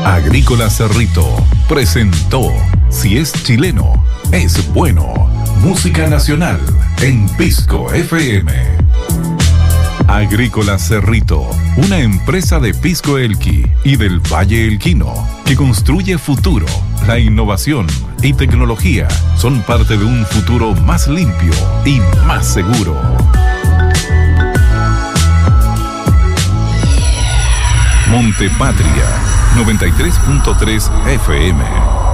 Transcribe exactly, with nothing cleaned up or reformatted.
Agrícola Cerrito presentó Si es chileno, es bueno. Música nacional en Pisco F M. Agrícola Cerrito, una empresa de Pisco Elqui y del Valle Elquino que construye futuro. La innovación y tecnología son parte de un futuro más limpio y más seguro. Montepatria noventa y tres punto tres F M.